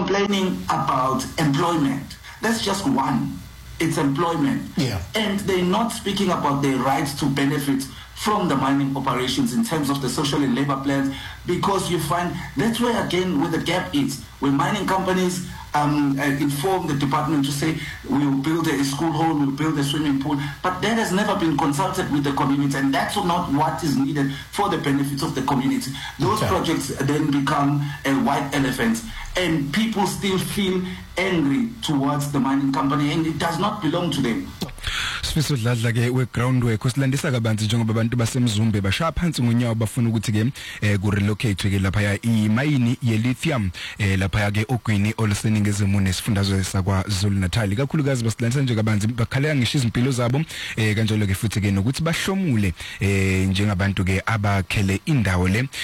complaining about employment. That's just one. It's employment. Yeah. And they're not speaking about their rights to benefit from the mining operations in terms of the social and labor plans, because you find that's where again where the gap is. When mining companies inform the department to say we will build a school hall, we will build a swimming pool, but that has never been consulted with the community, and that's not what is needed for the benefits of the community. Those projects then become a white elephant, and people still feel angry towards the mining company, and it does not belong to them. Sifiso Dladla ke we groundwork usilandisa kabanzi njengoba abantu basemzumbe bashaya phansi ngonyawo bafuna ukuthi ke ku relocate ke lapha imayini ye lithium lapha ke ogwini oluseningezimo nesifundazwe sakwa Zulu Natal, kakhulukazi basilandisa nje kabanzi bakhalela ngisho izimpilo zabo kanjalo ke futhi ke nokuthi bahlomule njengabantu ke abakhele indawo le